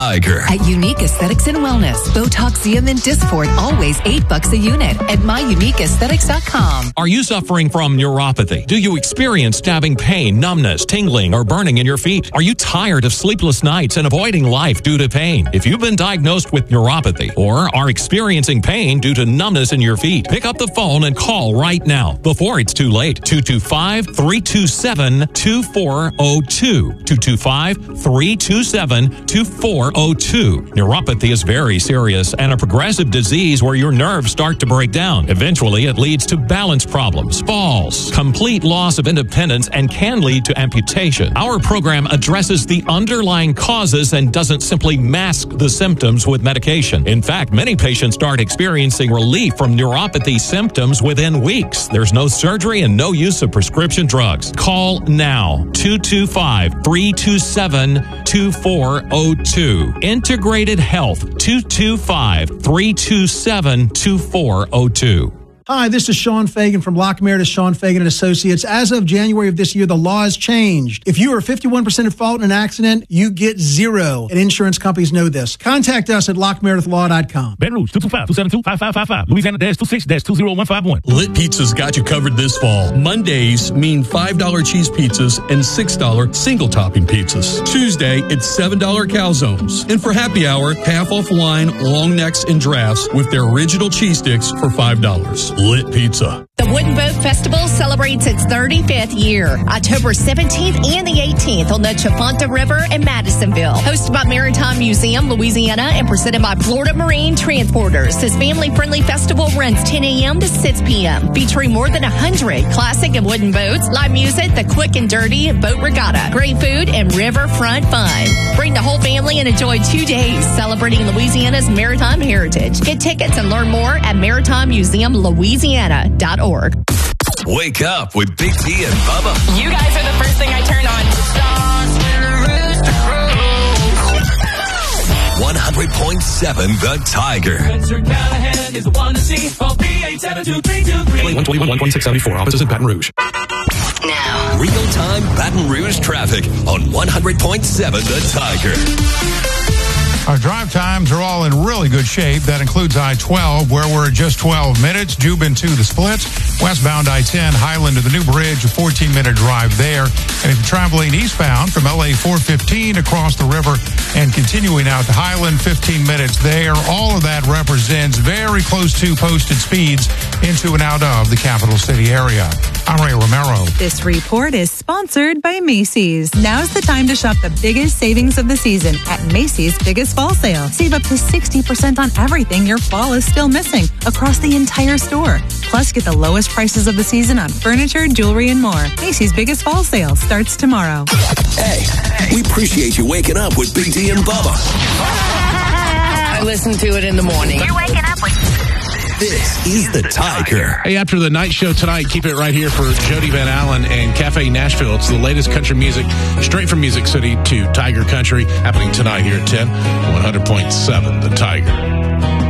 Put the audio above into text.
Tiger. At Unique Aesthetics and Wellness, Botox, Xeomin, Dysport, always $8 a unit at myuniqueaesthetics.com. Are you suffering from neuropathy? Do you experience stabbing pain, numbness, tingling, or burning in your feet? Are you tired of sleepless nights and avoiding life due to pain? If you've been diagnosed with neuropathy or are experiencing pain due to numbness in your feet, pick up the phone and call right now before it's too late. 225-327-2402. 225-327-2402. Neuropathy is very serious and a progressive disease where your nerves start to break down. Eventually, it leads to balance problems, falls, complete loss of independence, and can lead to amputation. Our program addresses the underlying causes and doesn't simply mask the symptoms with medication. In fact, many patients start experiencing relief from neuropathy symptoms within weeks. There's no surgery and no use of prescription drugs. Call now, 225-327-2402. Integrated Health, 225-327-2402. Hi, this is Sean Fagan from Lock Meredith Sean Fagan & Associates. As of January of this year, the law has changed. If you are 51% at fault in an accident, you get zero. And insurance companies know this. Contact us at lockmeredithlaw.com. Baton Rouge, 225-272-5555. Louisiana-26-20151. Lit Pizza's got you covered this fall. Mondays mean $5 cheese pizzas and $6 single-topping pizzas. Tuesday, it's $7 calzones. And for happy hour, half-off wine, long necks, and drafts with their original cheese sticks for $5. Lit Pizza. The Wooden Boat Festival celebrates its 35th year, October 17th and the 18th on the Chafonta River in Madisonville. Hosted by Maritime Museum, Louisiana, and presented by Florida Marine Transporters. This family-friendly festival runs 10 a.m. to 6 p.m., featuring more than 100 classic and wooden boats, live music, the quick and dirty boat regatta, great food, and riverfront fun. Bring the whole family and enjoy 2 days celebrating Louisiana's maritime heritage. Get tickets and learn more at maritimemuseumlouisiana.org. Wake up with Big T and Bubba. You guys are the first thing I turn on. 100.7 The Tiger. Spencer Callahan is the one to see. Call 387-2323. 121-1674. Offices in Baton Rouge. Now, real-time Baton Rouge traffic on 100.7 The Tiger. Our drive times are all in really good shape. That includes I-12, where we're at just 12 minutes. Jubin to the splits. Westbound I-10, Highland to the New Bridge, a 14-minute drive there. And if you're traveling eastbound from LA 415 across the river and continuing out to Highland, 15 minutes there. All of that represents very close to posted speeds into and out of the capital city area. I'm Ray Romero. This report is sponsored by Macy's. Now's the time to shop the biggest savings of the season at Macy's Biggest Fall Sale. Save up to 60% on everything your fall is still missing across the entire store. Plus, get the lowest prices of the season on furniture, jewelry, and more. Macy's Biggest Fall Sale starts tomorrow. Hey, we appreciate you waking up with Big T and Bubba. I listen to it in the morning. You're waking up with... This is The Tiger. Hey, after the night show tonight, keep it right here for Jody Van Allen and Cafe Nashville. It's the latest country music, straight from Music City to Tiger Country, happening tonight here at 10, 100.7 The Tiger.